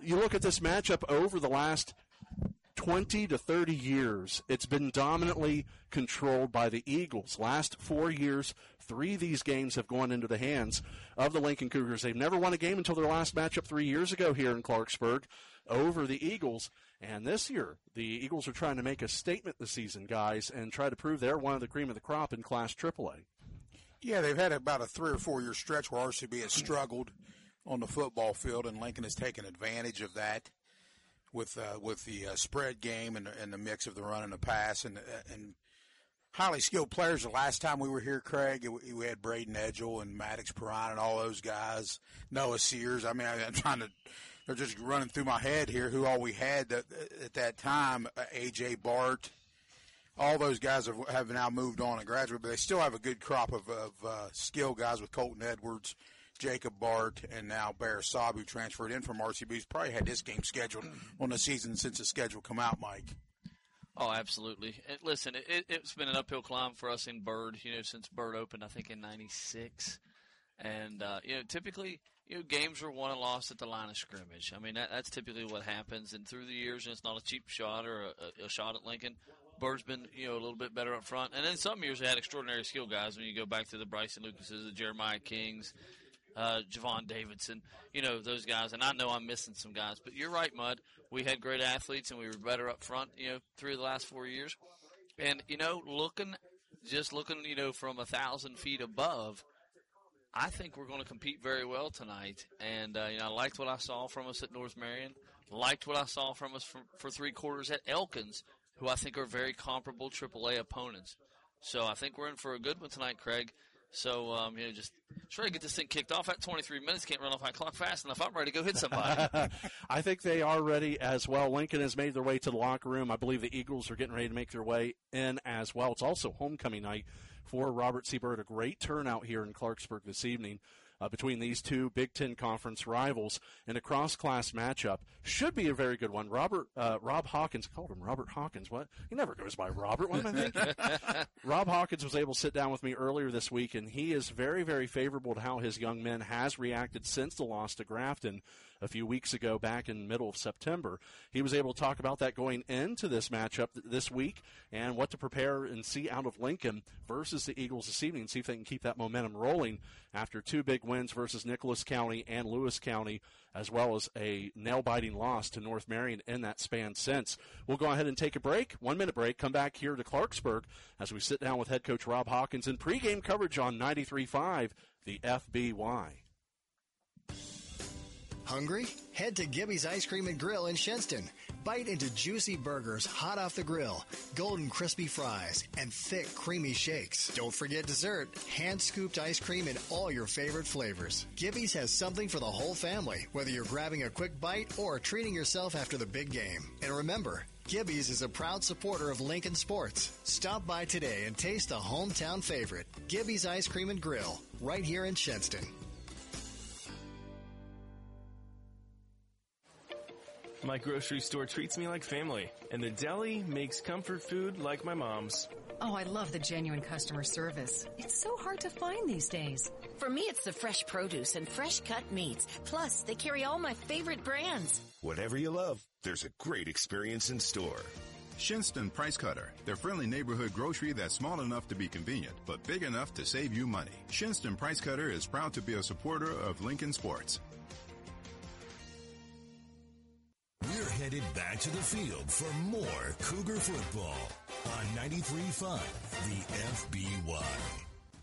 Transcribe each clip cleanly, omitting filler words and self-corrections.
you look at this matchup over the last 20 to 30 years, it's been dominantly controlled by the Eagles. Last 4 years, 3 of these games have gone into the hands of the Lincoln Cougars. They've never won a game until their last matchup 3 years ago here in Clarksburg over the Eagles. And this year, the Eagles are trying to make a statement this season, guys, and try to prove they're one of the cream of the crop in Class AAA. Yeah, they've had about a 3 or 4 year stretch where RCB has struggled on the football field, and Lincoln has taken advantage of that with the spread game and the mix of the run and the pass and highly skilled players. The last time we were here, Craig, we had Braden Edgell and Maddox Perrine and all those guys, Noah Sears. I mean, they're just running through my head here who all we had at that time, A.J. Bart. All those guys have now moved on and graduated, but they still have a good crop of skill guys with Colton Edwards, Jacob Bart, and now Bear Saab, who transferred in from RCB. He's probably had this game scheduled on the season since the schedule come out, Mike. Oh, absolutely. Listen, it's been an uphill climb for us in Bird, since Bird opened, I think, in 96. And, typically, games are won and lost at the line of scrimmage. I mean, that's typically what happens. And through the years, and it's not a cheap shot or a shot at Lincoln, Bird's been, a little bit better up front. And then some years they had extraordinary skill guys when you go back to the Bryson Lucases, the Jeremiah Kings, Javon Davidson, those guys. And I know I'm missing some guys. But you're right, Mud. We had great athletes, and we were better up front, 3 of the last 4 years. And, looking from 1,000 feet above, I think we're going to compete very well tonight. And, I liked what I saw from us at North Marion, liked what I saw from us for 3 quarters at Elkins, who I think are very comparable AAA opponents. So I think we're in for a good one tonight, Craig. So, just try to get this thing kicked off at 23 minutes. Can't run off my clock fast enough. I'm ready to go hit somebody. I think they are ready as well. Lincoln has made their way to the locker room. I believe the Eagles are getting ready to make their way in as well. It's also homecoming night for Robert C. Byrd. A great turnout here in Clarksburg this evening between these two Big Ten Conference rivals in a cross-class matchup. Should be a very good one. Rob Hawkins, I called him Robert Hawkins. What? He never goes by Robert. What am I thinking? Rob Hawkins was able to sit down with me earlier this week, and he is very, very favorable to how his young men has reacted since the loss to Grafton a few weeks ago back in the middle of September. He was able to talk about that going into this matchup this week and what to prepare and see out of Lincoln versus the Eagles this evening and see if they can keep that momentum rolling after 2 big wins versus Nicholas County and Lewis County, as well as a nail-biting loss to North Marion in that span since. We'll go ahead and take a break, 1-minute break, come back here to Clarksburg as we sit down with head coach Rob Hawkins in pregame coverage on 93.5, the FBY. Hungry? Head to Gibby's Ice Cream and Grill in Shinston. Bite into juicy burgers hot off the grill, golden crispy fries, and thick creamy shakes. Don't forget dessert, hand-scooped ice cream in all your favorite flavors. Gibby's has something for the whole family, whether you're grabbing a quick bite or treating yourself after the big game. And remember, Gibby's is a proud supporter of Lincoln sports. Stop by today and taste the hometown favorite, Gibby's Ice Cream and Grill, right here in Shinston. My grocery store treats me like family, and the deli makes comfort food like my mom's. Oh, I love the genuine customer service. It's so hard to find these days. For me, it's the fresh produce and fresh cut meats. Plus, they carry all my favorite brands. Whatever you love, there's a great experience in store. Shinston Price Cutter, their friendly neighborhood grocery that's small enough to be convenient, but big enough to save you money. Shinston Price Cutter is proud to be a supporter of Lincoln sports. We're headed back to the field for more Cougar football on 93.5, the FBY.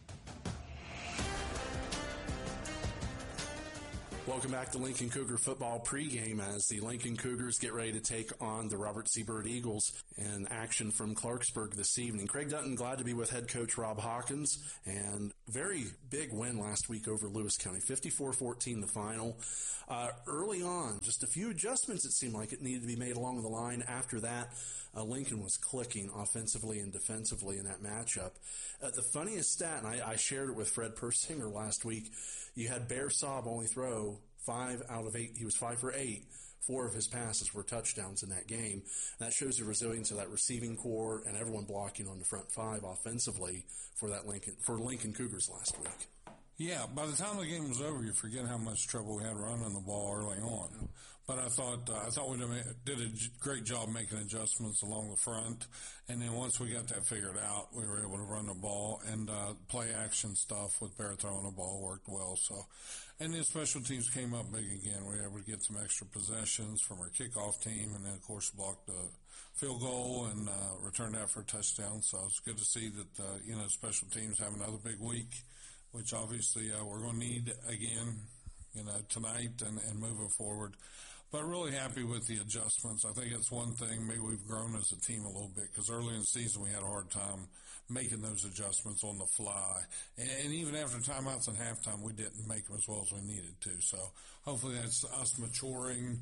Welcome back to Lincoln Cougar football pregame as the Lincoln Cougars get ready to take on the Robert C. Byrd Eagles in action from Clarksburg this evening. Craig Dutton, glad to be with head coach Rob Hawkins, and very big win last week over Lewis County, 54-14 the final. Early on, just a few adjustments it seemed like it needed to be made along the line. After that, Lincoln was clicking offensively and defensively in that matchup. The funniest stat, and I shared it with Fred Persinger last week, you had Bear Saab only throw 5 out of 8. He was 5 for 8. 4 of his passes were touchdowns in that game. And that shows the resilience of that receiving core and everyone blocking on the front 5 offensively for Lincoln Cougars last week. Yeah, by the time the game was over, you forget how much trouble we had running the ball early on. But I thought we did a great job making adjustments along the front, and then once we got that figured out, we were able to run the ball, and play action stuff with Bear throwing the ball worked well. So, and then special teams came up big again. We were able to get some extra possessions from our kickoff team, and then of course blocked the field goal and returned that for a touchdown. So it's good to see that special teams have another big week, which obviously we're going to need again, tonight and moving forward. But really happy with the adjustments. I think it's one thing, maybe we've grown as a team a little bit, because early in the season we had a hard time making those adjustments on the fly. And even after timeouts and halftime, we didn't make them as well as we needed to. So hopefully that's us maturing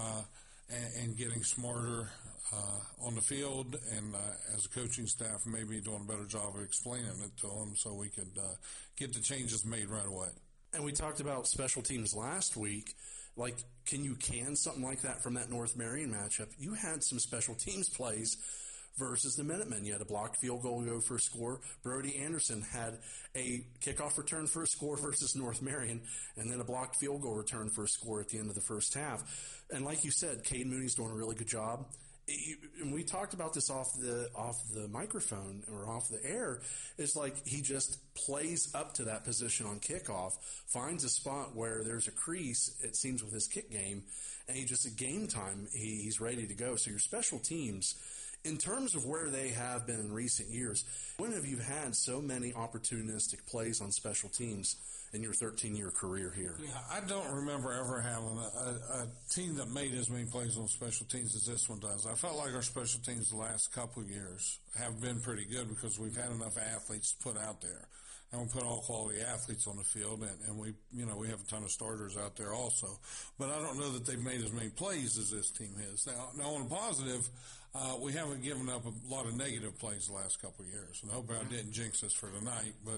and getting smarter on the field, and as a coaching staff, maybe doing a better job of explaining it to them so we could get the changes made right away. And we talked about special teams last week. Like, can you can something like that from that North Marion matchup? You had some special teams plays versus the Minutemen. You had a blocked field goal go for a score. Brody Anderson had a kickoff return for a score versus North Marion, and then a blocked field goal return for a score at the end of the first half. And like you said, Cade Mooney's doing a really good job. And we talked about this off the microphone or off the air. It's like he just plays up to that position on kickoff, finds a spot where there's a crease, it seems, with his kick game, and he just at game time, he's ready to go. So your special teams, in terms of where they have been in recent years, when have you had so many opportunistic plays on special teams in your 13-year career here? Yeah, I don't remember ever having a team that made as many plays on special teams as this one does. I felt like our special teams the last couple of years have been pretty good because we've had enough athletes to put out there. And we put all quality athletes on the field, and we have a ton of starters out there also. But I don't know that they've made as many plays as this team has. Now on a positive, we haven't given up a lot of negative plays the last couple of years. And I hope I didn't jinx us for tonight, but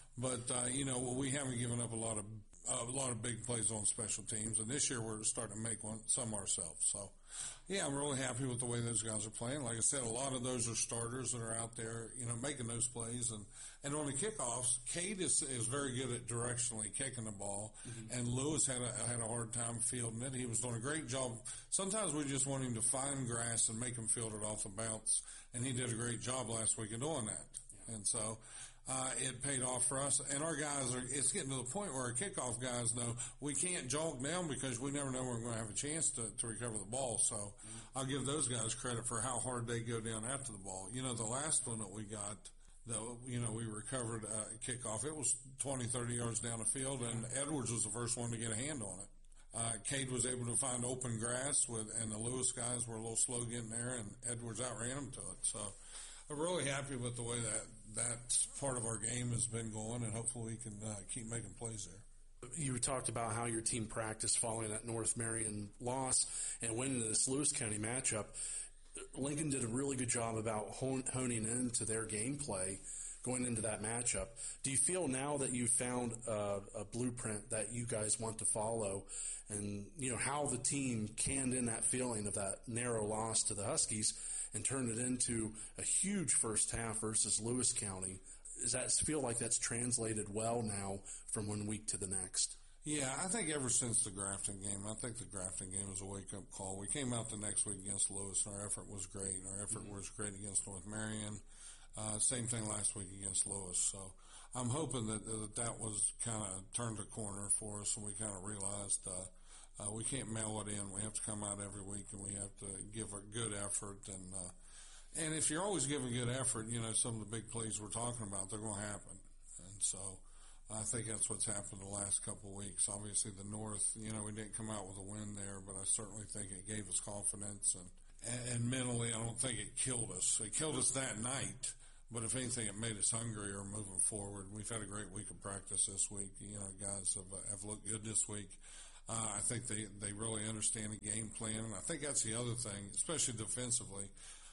we haven't given up a lot of big plays on special teams, and this year we're starting to make some ourselves. So, yeah, I'm really happy with the way those guys are playing. Like I said, a lot of those are starters that are out there, making those plays. And on the kickoffs, Cade is very good at directionally kicking the ball, and Lewis had a hard time fielding it. He was doing a great job. Sometimes we just want him to find grass and make him field it off the bounce, and he did a great job last week in doing that. Yeah. And so it paid off for us. And our guys it's getting to the point where our kickoff guys know we can't jog down because we never know when we're going to have a chance to recover the ball. So I'll give those guys credit for how hard they go down after the ball. The last one that we got, we recovered a kickoff. It was 20, 30 yards down the field, and Edwards was the first one to get a hand on it. Cade was able to find open grass and the Lewis guys were a little slow getting there, and Edwards outran them to it. So I'm really happy with the way that part of our game has been going, and hopefully we can keep making plays there. You talked about how your team practiced following that North Marion loss and went into this Lewis County matchup. Lincoln did a really good job about honing into their gameplay going into that matchup. Do you feel now that you've found a blueprint that you guys want to follow, and how the team canned in that feeling of that narrow loss to the Huskies and turned it into a huge first half versus Lewis County? Does that feel like that's translated well now from one week to the next? Yeah, I think ever since the Grafton game, I think the Grafton game was a wake-up call. We came out the next week against Lewis, and our effort was great. Our effort was great against North Marion. Same thing last week against Lewis. So I'm hoping that was kind of turned a corner for us, and we kind of realized we can't mail it in. We have to come out every week, and we have to give a good effort. And if you're always giving good effort, some of the big plays we're talking about, they're going to happen. And so I think that's what's happened the last couple of weeks. Obviously, the North, we didn't come out with a win there, but I certainly think it gave us confidence. And mentally, I don't think it killed us. It killed us that night, but if anything, it made us hungrier moving forward. We've had a great week of practice this week. Guys have looked good this week. I think they really understand the game plan, and I think that's the other thing, especially defensively.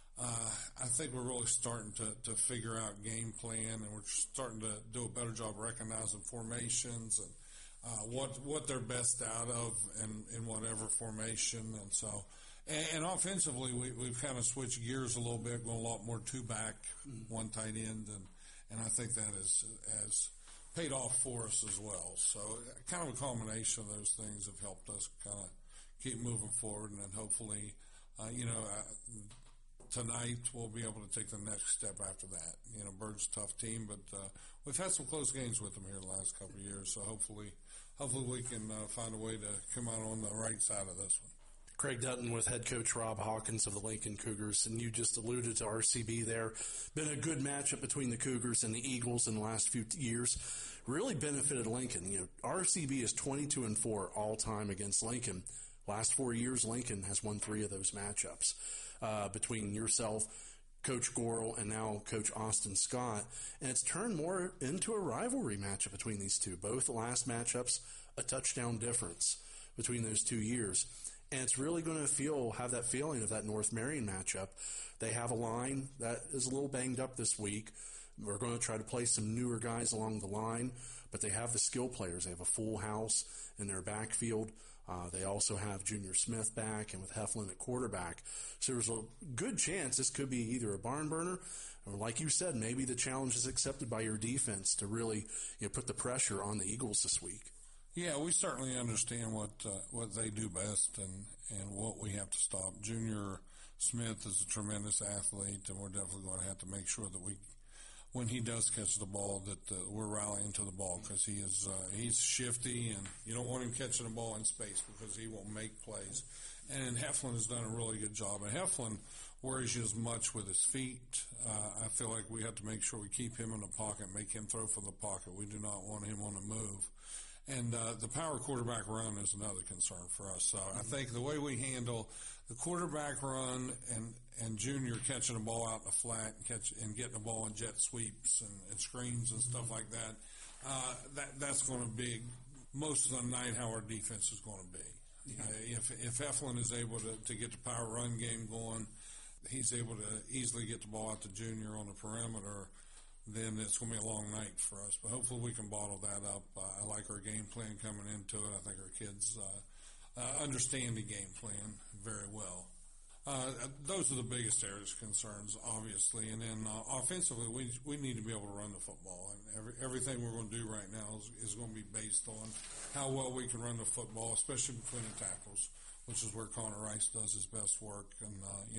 I think we're really starting to figure out game plan, and we're starting to do a better job recognizing formations and what they're best out of in whatever formation. And so, and offensively, we've kind of switched gears a little bit, going a lot more two back, one tight end, and I think that has paid off for us as well. So kind of a combination of those things have helped us kind of keep moving forward, and then hopefully, tonight we'll be able to take the next step after that. Bird's a tough team, but we've had some close games with them here the last couple of years, so hopefully we can find a way to come out on the right side of this one. Craig Dutton with head coach Rob Hawkins of the Lincoln Cougars, and you just alluded to RCB there. Been a good matchup between the Cougars and the Eagles in the last few years. Really benefited Lincoln. RCB is 22-4 all time against Lincoln. Last 4 years, Lincoln has won 3 of those matchups. Between yourself, Coach Gorel, and now Coach Austin Scott. And it's turned more into a rivalry matchup between these two. Both the last matchups, a touchdown difference between those 2 years. And it's really going to have that feeling of that North Marion matchup. They have a line that is a little banged up this week. We're going to try to play some newer guys along the line, but they have the skill players. They have a full house in their backfield. They also have Junior Smith back, and with Heflin at quarterback. So there's a good chance this could be either a barn burner, or like you said, maybe the challenge is accepted by your defense to really put the pressure on the Eagles this week. Yeah, we certainly understand what they do best and what we have to stop. Junior Smith is a tremendous athlete, and we're definitely going to have to make sure that when he does catch the ball, that we're rallying to the ball, because he's shifty, and you don't want him catching the ball in space because he won't make plays. And Heflin has done a really good job. And Heflin worries you as much with his feet. I feel like we have to make sure we keep him in the pocket, make him throw from the pocket. We do not want him on the move. And the power quarterback run is another concern for us. So I think the way we handle the quarterback run and Junior catching the ball out in the flat and getting the ball in jet sweeps and screens and stuff like that, that's going to be most of the night how our defense is going to be. If Heflin is able to get the power run game going, he's able to easily get the ball out to Junior on the perimeter, then it's going to be a long night for us. But hopefully we can bottle that up. I like our game plan coming into it. I think our kids understand the game plan very well. Those are the biggest areas of concerns, obviously. And then offensively, we need to be able to run the football. And everything we're going to do right now is going to be based on how well we can run the football, especially between the tackles, which is where Connor Rice does his best work. And,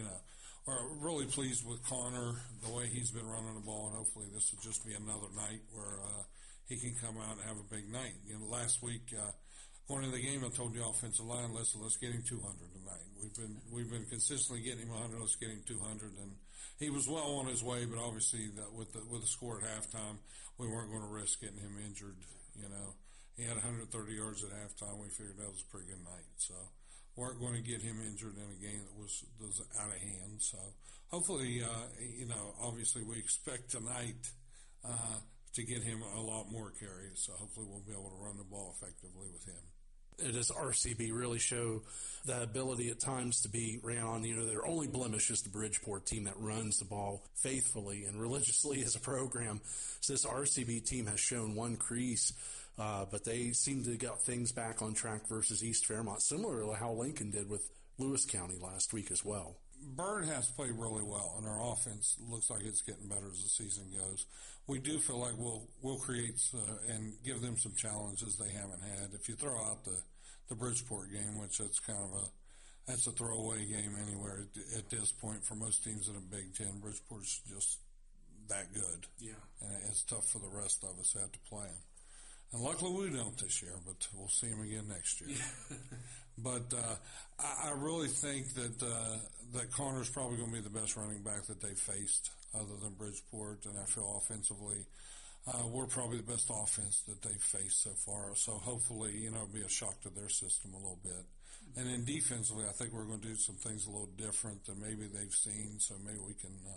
we're really pleased with Connor, the way he's been running the ball, and hopefully this will just be another night where he can come out and have a big night. Last week, going into the game, I told the offensive line, let's get him 200 tonight. We've been consistently getting him 100. Let's get him 200, and he was well on his way. But obviously, with the score at halftime, we weren't going to risk getting him injured. He had 130 yards at halftime. We figured that was a pretty good night. So weren't going to get him injured in a game that was out of hand. So hopefully, obviously we expect tonight to get him a lot more carries. So hopefully we'll be able to run the ball effectively with him. It is RCB really show the ability at times to be ran on. Their only blemish is the Bridgeport team that runs the ball faithfully and religiously as a program. So this RCB team has shown one crease, but they seem to get things back on track versus East Fairmont, similar to how Lincoln did with Lewis County last week as well. Byrd has played really well, and our offense looks like it's getting better as the season goes. We do feel like we'll create and give them some challenges they haven't had. If you throw out the Bridgeport game, which that's a throwaway game anywhere at this point for most teams in the Big Ten, Bridgeport's just that good. Yeah, and it's tough for the rest of us to have to play them. And luckily we don't this year, but we'll see them again next year. But I really think that Connor's probably going to be the best running back that they've faced other than Bridgeport, and I feel offensively we're probably the best offense that they've faced so far. So hopefully, it'll be a shock to their system a little bit. And then defensively, I think we're going to do some things a little different than maybe they've seen, so maybe we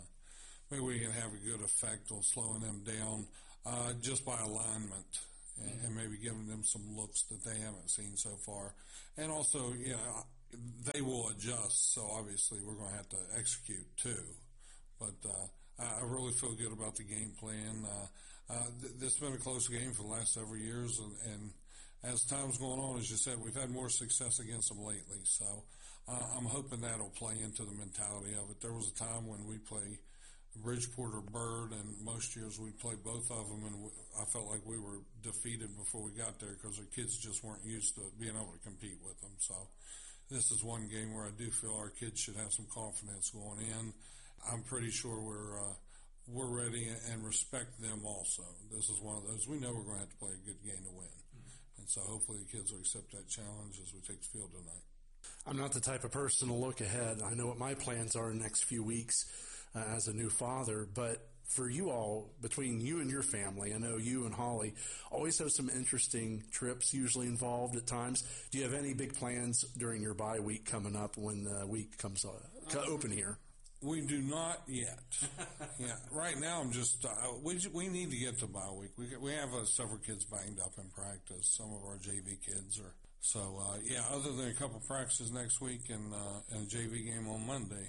can have a good effect on slowing them down just by alignment. And maybe giving them some looks that they haven't seen so far. And also, they will adjust, so obviously we're going to have to execute too. But I really feel good about the game plan. This has been a close game for the last several years, and as time's going on, as you said, we've had more success against them lately. So I'm hoping that'll play into the mentality of it. There was a time when we play Bridgeport or Byrd, and most years we play both of them, and I felt like we were defeated before we got there because the kids just weren't used to being able to compete with them. So this is one game where I do feel our kids should have some confidence going in. I'm pretty sure we're ready and respect them also. This is one of those, we know we're going to have to play a good game to win. And so hopefully the kids will accept that challenge as we take the field tonight. I'm not the type of person to look ahead. I know what my plans are in the next few weeks as a new father, but for you all, between you and your family, I know you and Holly always have some interesting trips usually involved at times. Do you have any big plans during your bye week coming up when the week comes open here? We do not yet. Yeah, right now I'm just we need to get to bye week. We have several kids banged up in practice. Some of our JV kids are. So other than a couple practices next week and a JV game on Monday,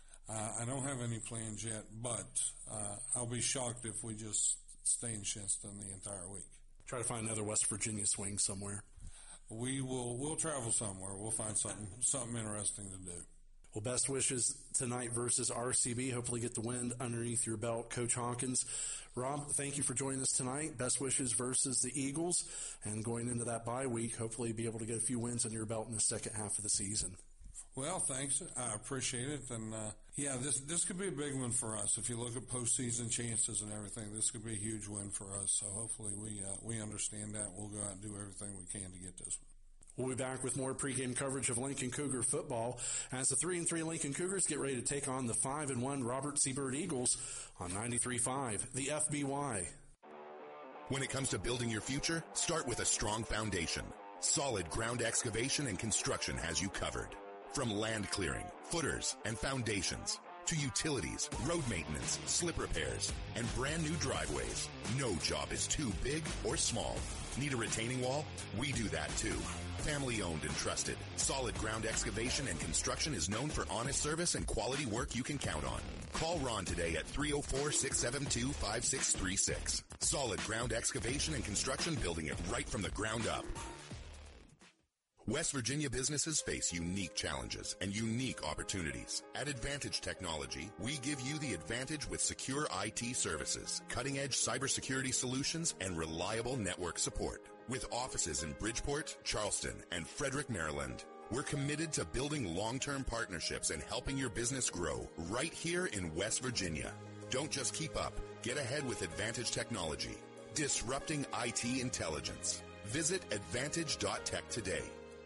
I don't have any plans yet. But I'll be shocked if we just stay in Shinnston the entire week. Try to find another West Virginia swing somewhere. We'll travel somewhere. We'll find something interesting to do. Well, best wishes tonight versus RCB. Hopefully get the wind underneath your belt, Coach Hawkins. Rob, thank you for joining us tonight. Best wishes versus the Eagles. And going into that bye week, hopefully be able to get a few wins under your belt in the second half of the season. Well, thanks. I appreciate it. And, this could be a big one for us. If you look at postseason chances and everything, this could be a huge win for us. So hopefully we understand that. We'll go out and do everything we can to get this one. We'll be back with more pregame coverage of Lincoln Cougar football as the 3-3 Lincoln Cougars get ready to take on the 5-1 Robert C. Byrd Eagles on 93.5, the FBY. When it comes to building your future, start with a strong foundation. Solid ground excavation and construction has you covered. From land clearing, footers, and foundations, to utilities, road maintenance, slip repairs, and brand new driveways, no job is too big or small. Need a retaining wall? We do that too. Family owned and trusted. Solid ground excavation and construction is known for honest service and quality work you can count on. Call Ron today at 304-672-5636. Solid ground excavation and construction, building it right from the ground up. West Virginia businesses face unique challenges and unique opportunities. At Advantage Technology, we give you the advantage with secure IT services, cutting-edge cybersecurity solutions, and reliable network support. With offices in Bridgeport, Charleston, and Frederick, Maryland, we're committed to building long-term partnerships and helping your business grow right here in West Virginia. Don't just keep up. Get ahead with Advantage Technology. Disrupting IT intelligence. Visit advantage.tech today.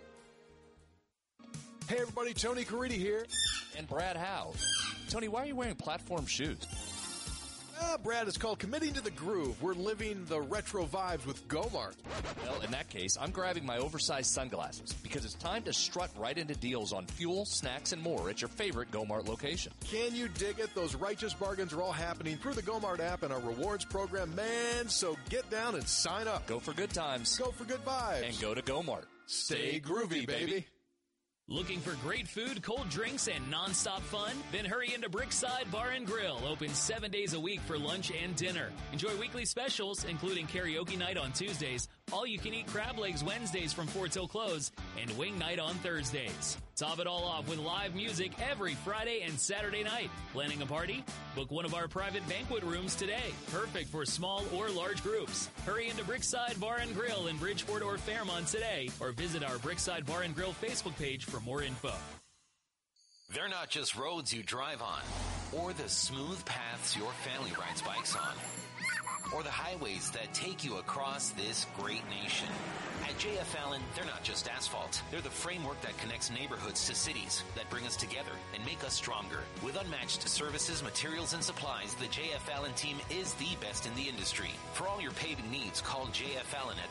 Hey everybody, Tony Caridi here. And Brad Howe. Tony, why are you wearing platform shoes? Brad, it's called Committing to the Groove. We're living the retro vibes with Gomart. Well, in that case, I'm grabbing my oversized sunglasses because it's time to strut right into deals on fuel, snacks, and more at your favorite Gomart location. Can you dig it? Those righteous bargains are all happening through the Gomart app and our rewards program, man. So get down and sign up. Go for good times. Go for good vibes. And go to Gomart. Stay groovy, baby. Looking for great food, cold drinks, and nonstop fun? Then hurry into Brickside Bar and Grill, open 7 days a week for lunch and dinner. Enjoy weekly specials, including karaoke night on Tuesdays, all-you-can-eat crab legs Wednesdays from 4 till close, and wing night on Thursdays. Top it all off with live music every Friday and Saturday night. Planning a party? Book one of our private banquet rooms today. Perfect for small or large groups. Hurry into Brickside Bar and Grill in Bridgeport or Fairmont today, or visit our Brickside Bar and Grill Facebook page for more info. They're not just roads you drive on, or the smooth paths your family rides bikes on, or the highways that take you across this great nation. At JF Allen, they're not just asphalt. They're the framework that connects neighborhoods to cities, that bring us together and make us stronger. With unmatched services, materials, and supplies, the JF Allen team is the best in the industry. For all your paving needs, call JF Allen at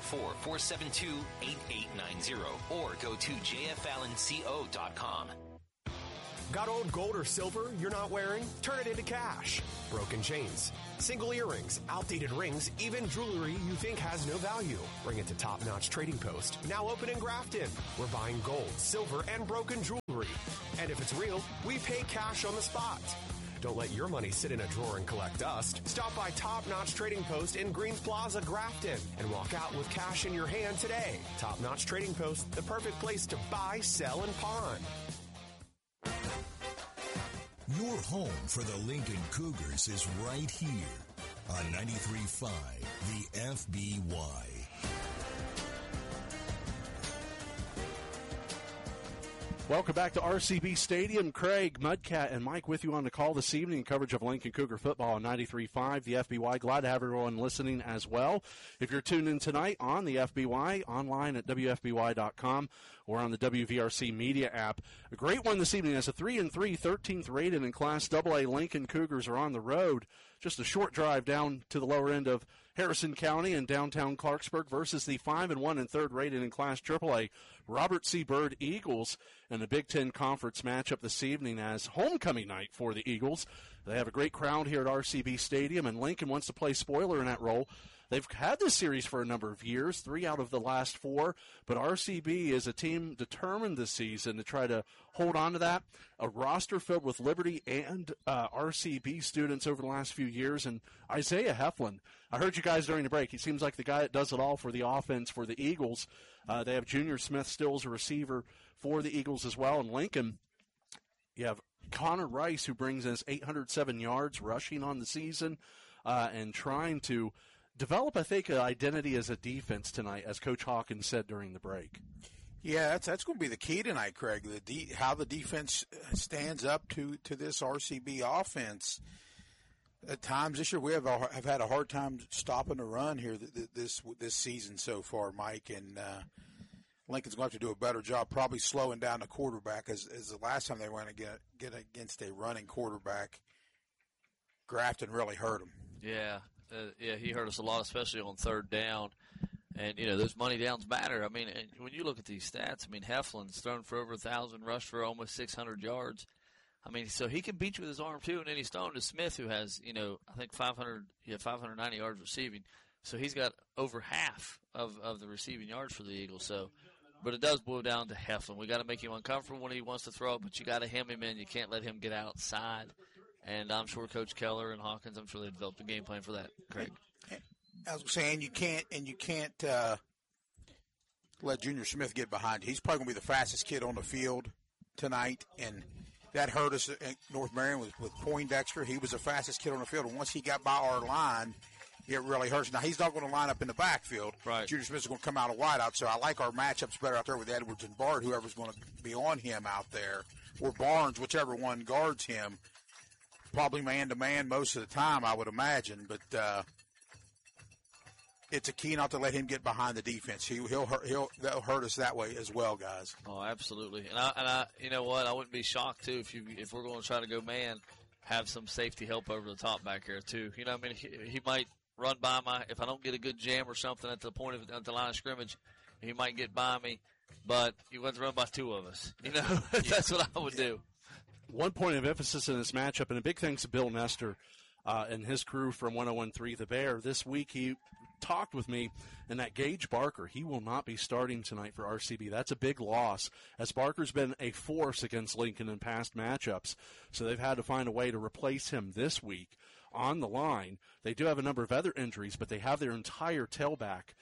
304-472-8890 or go to jfallenco.com. Got old gold or silver you're not wearing? Turn it into cash. Broken chains, single earrings, outdated rings, even jewelry you think has no value. Bring it to Top Notch Trading Post, now open in Grafton. We're buying gold, silver, and broken jewelry. And if it's real, we pay cash on the spot. Don't let your money sit in a drawer and collect dust. Stop by Top Notch Trading Post in Greens Plaza, Grafton, and walk out with cash in your hand today. Top Notch Trading Post, the perfect place to buy, sell, and pawn. Your home for the Lincoln Cougars is right here on 93.5 The FBY. Welcome back to RCB Stadium. Craig, Mudcat, and Mike with you on the call this evening. Coverage of Lincoln Cougar football on 93.5 The FBY. Glad to have everyone listening as well. If you're tuned in tonight on the FBY, online at WFBY.com or on the WVRC media app. A great one this evening as a 3-3, 13th rated in Class AA Lincoln Cougars are on the road. Just a short drive down to the lower end of Harrison County and downtown Clarksburg versus the 5-1 and third rated in Class AAA Robert C. Byrd Eagles in the Big Ten Conference matchup this evening as homecoming night for the Eagles. They have a great crowd here at RCB Stadium, and Lincoln wants to play spoiler in that role. They've had this series for a number of years, 3 out of the last 4, but RCB is a team determined this season to try to hold on to that. A roster filled with Liberty and RCB students over the last few years, and Isaiah Heflin. I heard you guys during the break. He seems like the guy that does it all for the offense for the Eagles. They have Junior Smith still as a receiver for the Eagles as well. And Lincoln, you have Connor Rice, who brings in 807 yards rushing on the season and trying to develop, I think, an identity as a defense tonight, as Coach Hawkins said during the break. Yeah, that's going to be the key tonight, Craig, how the defense stands up to this RCB offense. At times this year, we have had a hard time stopping the run here this season so far, Mike, and Lincoln's going to have to do a better job probably slowing down the quarterback as the last time they went to get against a running quarterback. Grafton really hurt him. Yeah, he hurt us a lot, especially on third down. And, those money downs matter. I mean, when you look at these stats, Heflin's thrown for over 1,000, rushed for almost 600 yards. I mean, so he can beat you with his arm, too. And then he's thrown to Smith, who has, I think 590 yards receiving. So he's got over half of the receiving yards for the Eagles. But it does boil down to Heflin. We got to make him uncomfortable when he wants to throw, but you got to hem him in. You can't let him get outside. And I'm sure Coach Keller and Hawkins, I'm sure they developed a game plan for that, Craig. I was saying you can't let Junior Smith get behind you. He's probably going to be the fastest kid on the field tonight, and that hurt us at North Marion with Poindexter. He was the fastest kid on the field, and once he got by our line, it really hurts. Now, he's not going to line up in the backfield. Right. Junior Smith is going to come out of wideout, so I like our matchups better out there with Edwards and Bard, whoever's going to be on him out there, or Barnes, whichever one guards him. Probably man-to-man most of the time, I would imagine, but it's a key not to let him get behind the defense. That'll hurt us that way as well, guys. Oh, absolutely. And I you know what? I wouldn't be shocked too if we're going to try to go man, have some safety help over the top back here too. He might run by if I don't get a good jam or something at the point at the line of scrimmage, he might get by me. But he wants to run by 2 of us. That's what I would do. One point of emphasis in this matchup, and a big thanks to Bill Nestor and his crew from 101.3 The Bear. This week he talked with me, and that Gage Barker, he will not be starting tonight for RCB. That's a big loss, as Barker's been a force against Lincoln in past matchups, so they've had to find a way to replace him this week on the line. They do have a number of other injuries, but they have their entire tailback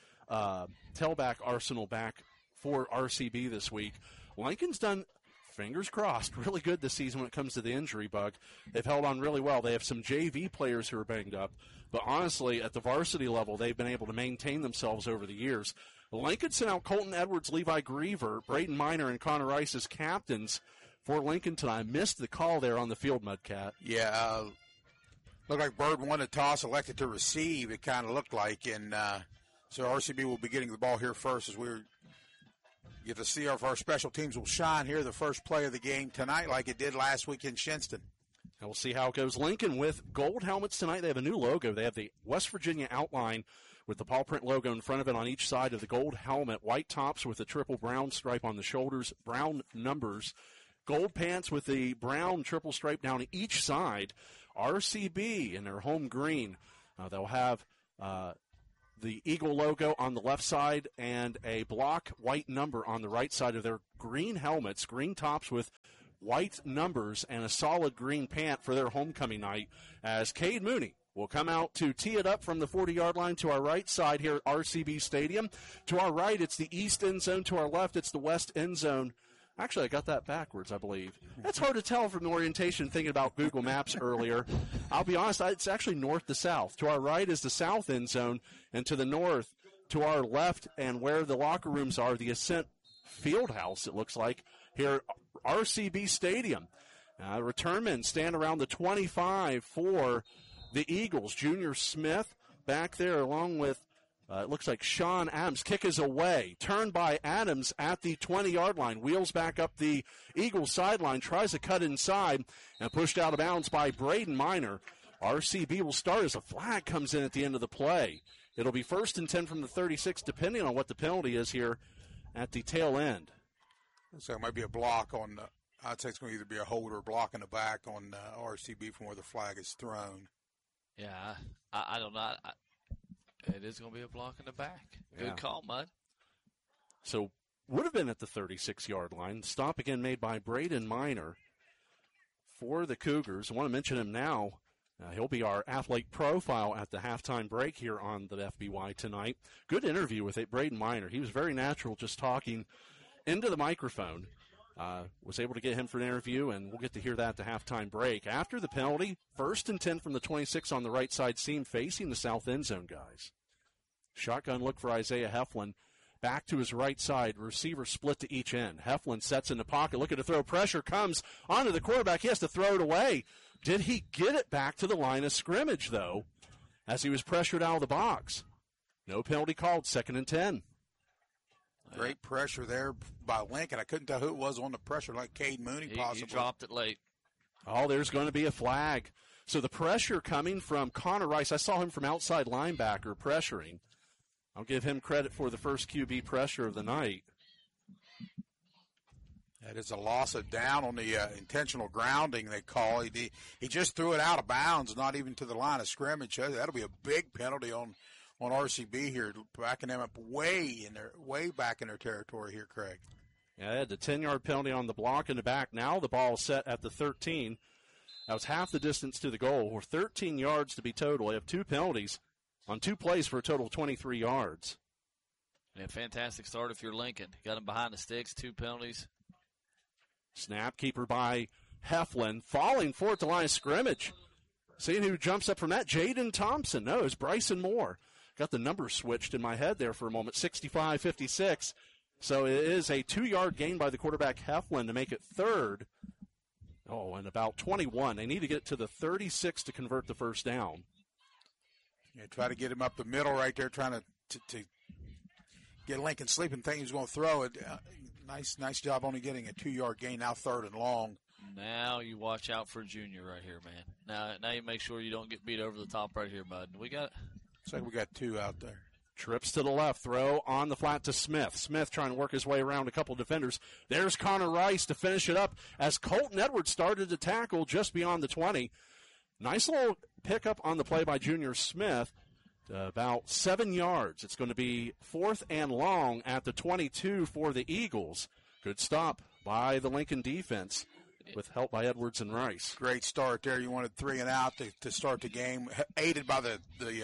arsenal back for RCB this week. Lincoln's done, fingers crossed, really good this season when it comes to the injury bug. They've held on really well. They have some JV players who are banged up, but honestly, at the varsity level, they've been able to maintain themselves over the years. Lincoln sent out Colton Edwards, Levi Griever, Braden Miner, and Connor Rice as captains for Lincoln tonight. I missed the call there on the field, Mudcat. Yeah, looked like Bird won a toss, elected to receive, it kind of looked like, and so RCB will be getting the ball here first as we're get to see if our special teams will shine here the first play of the game tonight like it did last week in Shinston. And we'll see how it goes. Lincoln with gold helmets tonight. They have a new logo. They have the West Virginia outline with the paw print logo in front of it on each side of the gold helmet. White tops with a triple brown stripe on the shoulders, brown numbers. Gold pants with the brown triple stripe down each side. RCB in their home green. They'll have the Eagle logo on the left side and a block white number on the right side of their green helmets, green tops with white numbers, and a solid green pant for their homecoming night, as Cade Mooney will come out to tee it up from the 40-yard line to our right side here at RCB Stadium. To our right, it's the east end zone. To our left, it's the west end zone Actually, I got that backwards, I believe. That's hard to tell from the orientation thinking about Google Maps earlier. I'll be honest, it's actually north to south. To our right is the south end zone, and to the north, to our left, and where the locker rooms are, the Ascent Fieldhouse, it looks like, here at RCB Stadium. Return men stand around the 25 for the Eagles. Junior Smith back there along with it looks like Sean Adams. Kick is away. Turned by Adams at the 20-yard line. Wheels back up the Eagles sideline. Tries to cut inside and pushed out of bounds by Braden Miner. RCB will start as a flag comes in at the end of the play. It'll be 1st and 10 from the 36, depending on what the penalty is here at the tail end. So it might be a block on, I'd say it's going to either be a hold or a block in the back on RCB from where the flag is thrown. Yeah, I don't know. It is going to be a block in the back. Good call, Mud. So would have been at the 36-yard line. Stop again made by Braden Miner for the Cougars. I want to mention him now. He'll be our athlete profile at the halftime break here on the FBY tonight. Good interview with Braden Miner. He was very natural just talking into the microphone. Was able to get him for an interview, and we'll get to hear that at the halftime break. After the penalty, 1st and 10 from the 26 on the right side seam facing the south end zone, guys. Shotgun look for Isaiah Heflin. Back to his right side. Receiver split to each end. Heflin sets in the pocket, looking to throw. Pressure comes onto the quarterback. He has to throw it away. Did he get it back to the line of scrimmage, though, as he was pressured out of the box? No penalty called, 2nd and 10. Great pressure there by Lincoln. I couldn't tell who it was on the pressure, like Cade Mooney possibly. He dropped it late. Oh, there's going to be a flag. So the pressure coming from Connor Rice. I saw him from outside linebacker pressuring. I'll give him credit for the first QB pressure of the night. That is a loss of down on the intentional grounding they call. He just threw it out of bounds, not even to the line of scrimmage. That'll be a big penalty on RCB here, backing them up way back in their territory here, Craig. Yeah, they had the 10-yard penalty on the block in the back. Now the ball is set at the 13. That was half the distance to the goal. We're 13 yards to be total. They have 2 penalties on 2 plays for a total of 23 yards. Yeah, fantastic start if you're Lincoln. Got him behind the sticks, 2 penalties. Snap, keeper by Heflin, falling for it to line of scrimmage. Seeing who jumps up from that, Jaden Thompson. No, it's Bryson Moore. Got the numbers switched in my head there for a moment, 65-56. So it is a 2-yard gain by the quarterback, Heflin, to make it 3rd. Oh, and about 21. They need to get to the 36 to convert the first down. Yeah, try to get him up the middle right there, trying to get Lincoln sleeping, thinking he's going to throw it. Nice job only getting a 2-yard gain, now 3rd and long. Now you watch out for Junior right here, man. Now you make sure you don't get beat over the top right here, bud. We got Looks like we got 2 out there. Trips to the left, throw on the flat to Smith. Smith trying to work his way around a couple defenders. There's Connor Rice to finish it up as Colton Edwards started to tackle just beyond the 20. Nice little pickup on the play by Junior Smith. About 7 yards. It's going to be 4th and long at the 22 for the Eagles. Good stop by the Lincoln defense with help by Edwards and Rice. Great start there. You wanted 3 and out to start the game, aided by the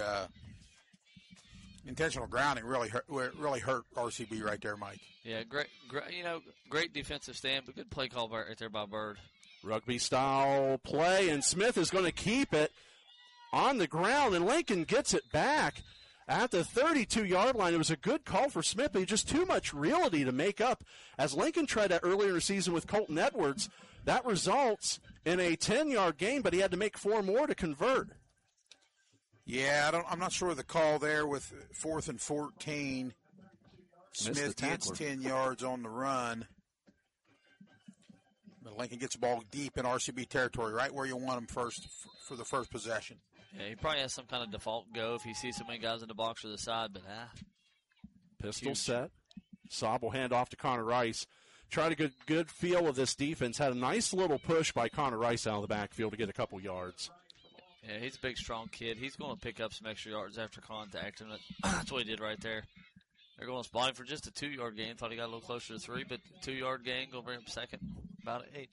intentional grounding. Really hurt RCB right there, Mike. Yeah, great defensive stand, but good play call right there by Bird. Rugby style play, and Smith is going to keep it on the ground, and Lincoln gets it back at the 32-yard line. It was a good call for Smith, but just too much reality to make up. As Lincoln tried that earlier in the season with Colton Edwards, that results in a 10-yard gain, but he had to make 4 more to convert. Yeah, I'm not sure of the call there with 4th and 14. Smith gets 10 yards on the run. But Lincoln gets the ball deep in RCB territory, right where you want them first for the first possession. Yeah, he probably has some kind of default go if he sees so many guys in the box or the side, but Pistol set. Saab will hand off to Connor Rice. Try to get a good feel of this defense. Had a nice little push by Connor Rice out of the backfield to get a couple yards. Yeah, he's a big, strong kid. He's going to pick up some extra yards after contact, and that's what he did right there. They're going to spot him for just a 2-yard gain. Thought he got a little closer to 3, but 2-yard gain, going to bring him second, about 8.